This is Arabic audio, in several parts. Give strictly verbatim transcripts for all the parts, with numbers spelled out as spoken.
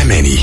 الرحماني.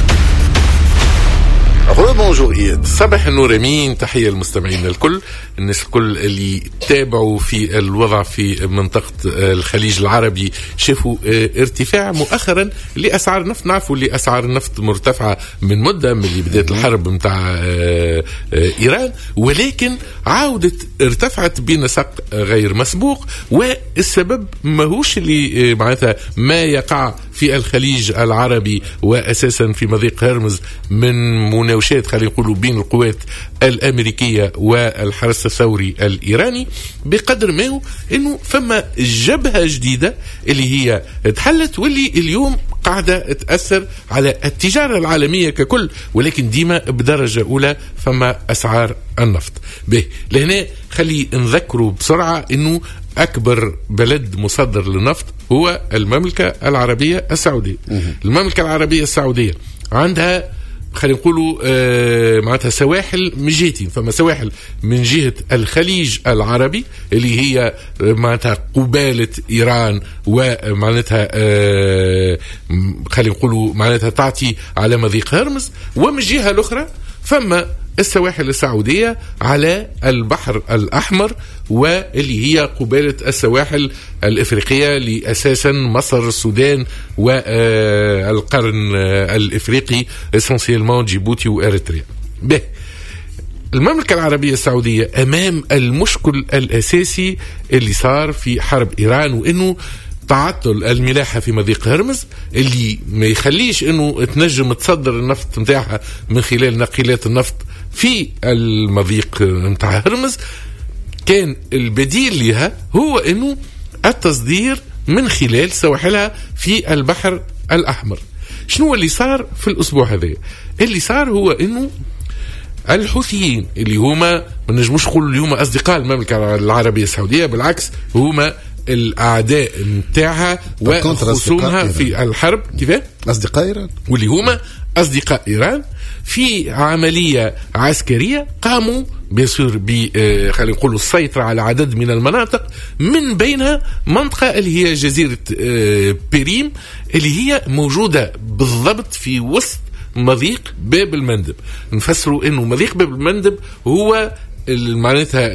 بونجور إياد. صباح النور أمين. تحية للمستمعين الكل، الناس الكل اللي تابعوا في الوضع في منطقة الخليج العربي. شافوا ارتفاع مؤخرا لأسعار النفط. نعرفوا اللي أسعار النفط مرتفعة من مدة، من اللي بداية الحرب متاع إيران، ولكن عاودت ارتفعت بنسق غير مسبوق. والسبب ماهوش اللي معناتها ما يقع في الخليج العربي وأساسا في مضيق هرمز من مناوشات خلينا نقولوا بين القوات الأمريكية والحرس الثوري الإيراني، بقدر ما هو إنه فما جبهة جديدة اللي هي تحلت واللي اليوم قاعدة تأثر على التجارة العالمية ككل، ولكن ديما بدرجة أولى فما أسعار النفط. به لهنا خلي نذكروا بسرعة إنه أكبر بلد مصدر للنفط هو المملكة العربية السعودية. المملكة العربية السعودية عندها خلينا نقولوا آه معناتها سواحل من جهتين. فما سواحل من جهة الخليج العربي اللي هي معناتها قبالة إيران ومعناتها آه خلينا نقولوا معناتها تعطي على مضيق هرمز، ومن جهة الأخرى فما السواحل السعودية على البحر الأحمر واللي هي قبالة السواحل الإفريقية لأساسا مصر، السودان والقرن الإفريقي اسانسيلمون جيبوتي وإريتريا. به المملكة العربية السعودية أمام المشكل الأساسي اللي صار في حرب إيران، وإنه تعطل الملاحة في مضيق هرمز اللي ما يخليش إنه تنجم تصدر النفط متاعها من خلال ناقلات النفط في المضيق متاع هرمز. كان البديل لها هو إنه التصدير من خلال سواحلها في البحر الأحمر. شنو اللي صار في الأسبوع هذا؟ اللي صار هو إنه الحوثيين اللي هما ما نجموش نقولوا اليوم أصدقاء المملكة العربية السعودية، بالعكس هما الأعداء متاعها وخصومها في الحرب. كيف أصدقاء إيران، واللي هما أصدقاء إيران في عملية عسكرية قاموا بيصير ب خلينا نقولوا السيطرة على عدد من المناطق، من بينها منطقة اللي هي جزيرة بيريم اللي هي موجودة بالضبط في وسط مضيق باب المندب. نفسروا إنه مضيق باب المندب هو معناتها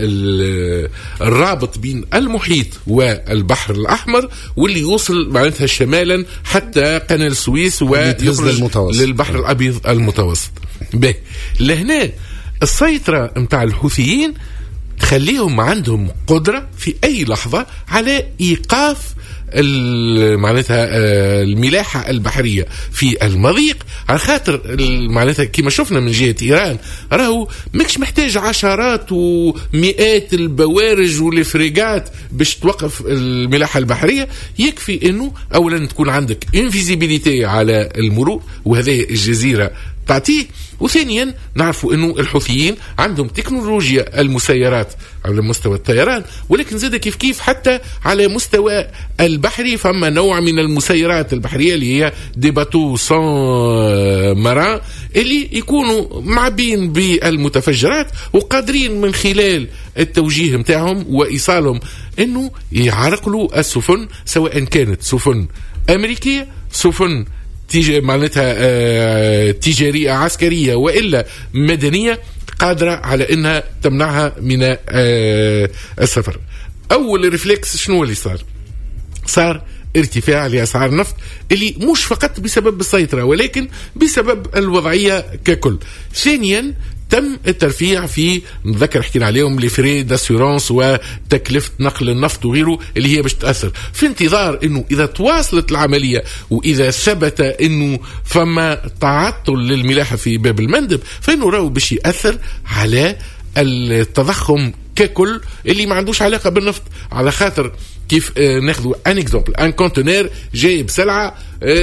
الرابط بين المحيط والبحر الأحمر، واللي يوصل معناتها شمالا حتى قناة السويس ويخرج للبحر الأبيض المتوسط. به لهنا السيطرة متاع الحوثيين تخليهم عندهم قدرة في أي لحظة على إيقاف معناتها الملاحة البحرية في المضيق، على خاطر معناتها كما شفنا من جهة إيران راهو ماكش محتاج عشرات ومئات البوارج والفريغات باش توقف الملاحة البحرية. يكفي انه اولا تكون عندك انفيزيبيليتي على المرور، وهذه الجزيرة تعطيه. وثانيا نعرفوا انه الحوثيين عندهم تكنولوجيا المسيرات على مستوى الطيران، ولكن زاد كيف كيف حتى على مستوى البحري فما نوع من المسيرات البحرية اللي هي دي باتو سان ماران اللي يكونوا معبين بالمتفجرات وقادرين من خلال التوجيه متاعهم وإيصالهم انه يعرقلوا السفن، سواء كانت سفن أمريكية، سفن تيجي معناتها آه تجارية عسكرية وإلا مدنية، قادرة على إنها تمنعها من آه السفر. أول ريفلكس شنو اللي صار؟ صار ارتفاع لأسعار النفط اللي مش فقط بسبب السيطرة ولكن بسبب الوضعية ككل. ثانيا تم الترفيع في نذكر حكينا عليهم لفري داسيورانس وتكلفة نقل النفط وغيره اللي هي باش تأثر، في انتظار انه اذا تواصلت العملية واذا ثبت انه فما تعطل للملاحة في باب المندب فانه راهو باش يأثر على التضخم ككل اللي ما عندوش علاقة بالنفط. على خاطر كيف آه ناخذوا ان اكزامبل، ان كونتينر جايب سلعة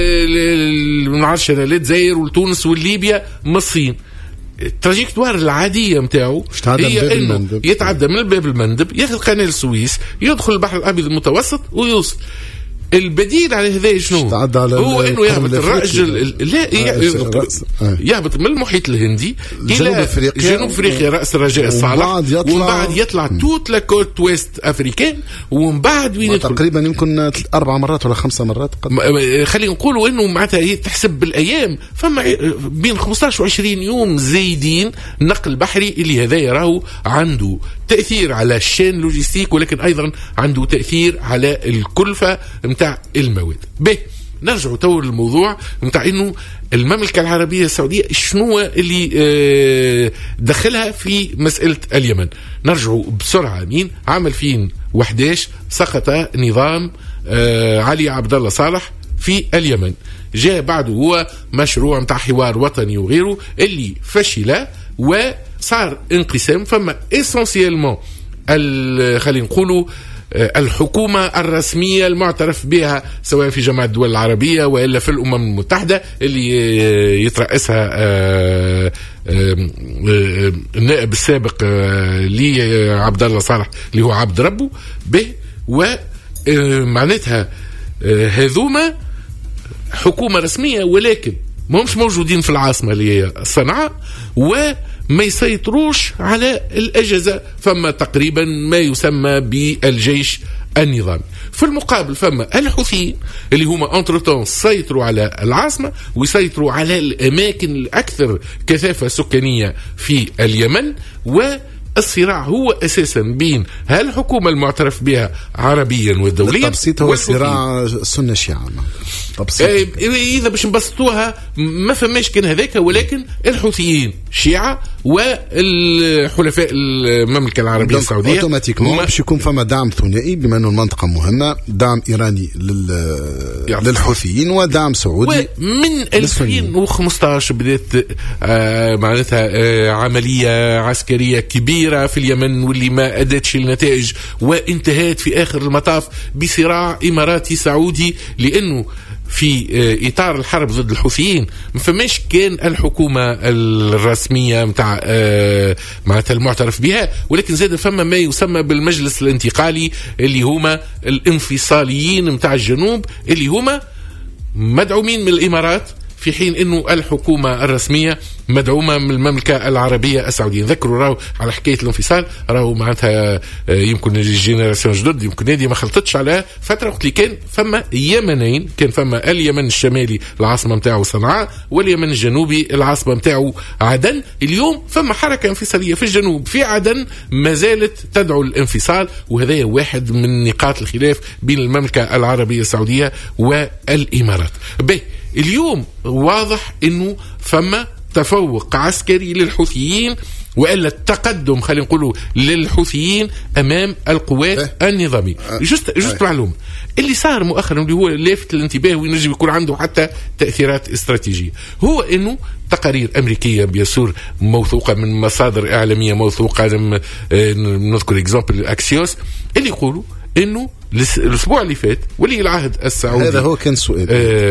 آه من عشرة للجزائر والتونس والليبيا من الصين، التراجيكتوار العادية متاعه هي انه يتعدى من الباب المندب، ياخذ قناة السويس، يدخل البحر الابيض المتوسط ويوصل. البديل على هذا شنو هو؟ انه يهبط الراجل لا يهبط من المحيط الهندي الى جنوب افريقيا راس الرجاء الصالح، ومن بعد يطلع توت لا كوت ويست افريكان، ومن بعد وين تقريبا يمكن اربع مرات ولا خمسه مرات. خلينا نقولوا انه معناتها تحسب بالايام، فما بين خمسطاش وعشرين يوم زايدين نقل بحري اللي هذا راهو عنده تاثير على الشين لوجيستيك، ولكن ايضا عنده تاثير على الكلفه متاع المواد. به نرجع تو للموضوع متاع انه المملكه العربيه السعوديه شنو اللي آه دخلها في مساله اليمن. نرجع بسرعه مين عام ألفين وأحد عشر سقط نظام آه علي عبد الله صالح في اليمن، جاء بعده هو مشروع متاع حوار وطني وغيره اللي فشل وصار انقسام. فما اسونسيالمون خلينا نقولوا الحكومة الرسمية المعترف بها سواء في جامعة الدول العربية وإلا في الأمم المتحدة اللي يترأسها النائب السابق لعبد الله صالح اللي هو عبد ربه به، ومعناتها هذوما حكومة رسمية ولكن ما همش موجودين في العاصمة اللي هي صنعاء، وما يسيطروش على الأجهزة. فما تقريبا ما يسمى بالجيش النظامي. في المقابل فما الحوثيين اللي هما انترتون سيطروا على العاصمة ويسيطروا على الأماكن الأكثر كثافة سكانية في اليمن. والصراع هو أساسا بين هالحكومة المعترف بها عربيا ودوليا. التبسيط هو صراع سنة شيعة. إذا باش نبسطوها ما فماش كان هذاك، ولكن الحوثيين شيعة والحلفاء المملكة العربية السعودية اوتوماتيكمون باش يكون فما دعم ثنائي، بما انه المنطقة مهمة، دعم إيراني لل... للحوثيين ودعم سعودي. من ألفين وخمسطاش بدأت آه معناتها آه عملية عسكرية كبيرة في اليمن واللي ما أدتش النتائج، وانتهت في آخر المطاف بصراع إماراتي سعودي، لأنه في إطار الحرب ضد الحوثيين ما فماش كان الحكومة الرسمية متاع معناتها المعترف بها، ولكن زاد فما ما يسمى بالمجلس الانتقالي اللي هما الانفصاليين متاع الجنوب اللي هما مدعومين من الإمارات، في حين انه الحكومه الرسميه مدعومه من المملكه العربيه السعوديه. نذكروا راهو على حكايه الانفصال، راهو معناتها يمكن الجينيراسيون جدد يمكن هذه ما خلطتش على فتره وقت اللي كان فما يمنين، كان فما اليمن الشمالي العاصمه نتاعو صنعاء واليمن الجنوبي العاصمه نتاعو عدن. اليوم فما حركه انفصاليه في الجنوب في عدن ما زالت تدعو الانفصال، وهذا واحد من نقاط الخلاف بين المملكه العربيه السعوديه والامارات. به اليوم واضح انه فما تفوق عسكري للحوثيين والا التقدم خلينا نقولوا للحوثيين امام القوات النظاميه. جست جست معلومه اللي صار مؤخرا اللي هو لافت الانتباه وينجم يكون عنده حتى تاثيرات استراتيجيه، هو انه تقارير امريكيه بيسور موثوقه من مصادر اعلاميه موثوقه، نذكر اكزامبل اكسيوس اللي يقولوا انه الاسبوع اللي فات ولي العهد السعودي هذا هو كان سؤال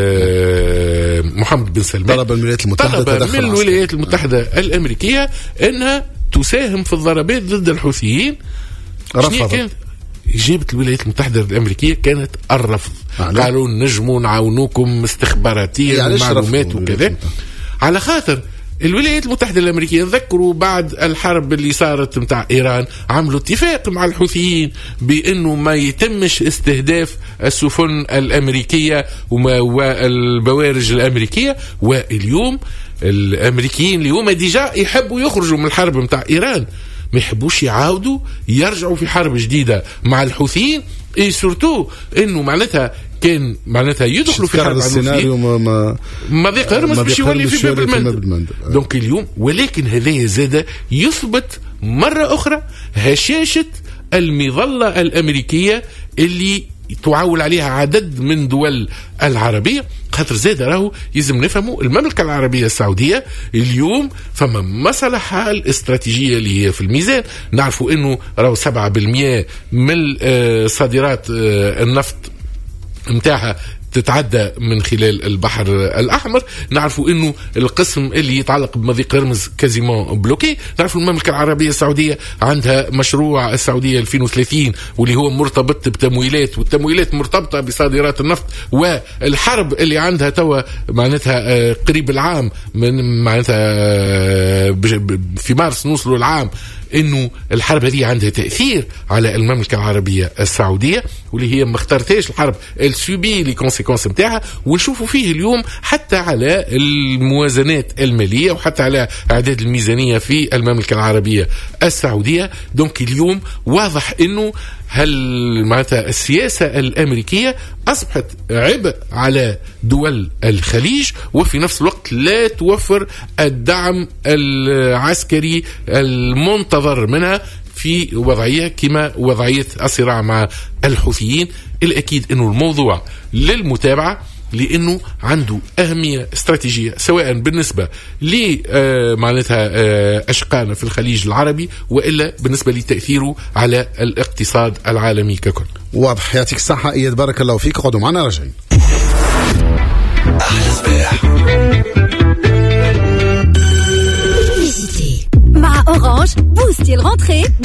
آه محمد بن سلمان طلب الولايات المتحده طلب من الولايات المتحده الامريكيه انها تساهم في الضربات ضد الحوثيين. رفضت. إجابة الولايات المتحدة الأمريكية كانت الرفض. أعلم. قالوا نجموا نعاونوكم استخباراتيا يعني ومعلومات وكذا، على خاطر الولايات المتحدة الأمريكية ذكروا بعد الحرب اللي صارت متاع إيران عملوا اتفاق مع الحوثيين بأنه ما يتمش استهداف السفن الأمريكية والبوارج الأمريكية. واليوم الأمريكيين اللي هم ديجا يحبوا يخرجوا من الحرب متاع إيران ما يحبوش يعاودوا يرجعوا في حرب جديدة مع الحوثيين، اي سورتو انه معناتها كان معناتها يدخلوا في حرب السيناريو ما ما ما ذيك غير باش يولي في باب المندب. دونك اليوم ولكن هذا زاد يثبت مرة أخرى هشاشة المظلة الأمريكية اللي تعول عليها عدد من دول العربية. خاطر زاد راهو يلزم نفهموا المملكة العربية السعودية اليوم فما مصلحة الاستراتيجية اللي هي في الميزان. نعرفوا انه راهو سبعة بالمئة من صادرات النفط متاعها تتعدى من خلال البحر الأحمر. نعرفوا أنه القسم اللي يتعلق بمضيق هرمز كازيمون بلوكي. نعرفوا المملكة العربية السعودية عندها مشروع السعودية ألفين وثلاثين واللي هو مرتبط بتمويلات، والتمويلات مرتبطة بصادرات النفط، والحرب اللي عندها توا معناتها قريب العام من معناتها في مارس نوصلوا العام انه الحرب هذه عندها تاثير على المملكه العربيه السعوديه، واللي هي ما اختارتهاش الحرب السوبي لي كونسيكونس نتاعها. ونشوفوا فيه اليوم حتى على الموازنات الماليه وحتى على اعداد الميزانيه في المملكه العربيه السعوديه. دونك اليوم واضح انه هل معناتها السياسه الامريكيه اصبحت عبء على دول الخليج، وفي نفس الوقت لا توفر الدعم العسكري المنتظر منها في وضعية كما وضعية الصراع مع الحوثيين. الأكيد أنه الموضوع للمتابعة، لأنه عنده أهمية استراتيجية سواء بالنسبة لمعناتها أشقائنا في الخليج العربي، وإلا بالنسبة لتأثيره على الاقتصاد العالمي ككل. واضح. يعطيك الصحة إياد، بارك الله فيك. قعدوا معنا راجعين. مع أورانج بوستي الغنطري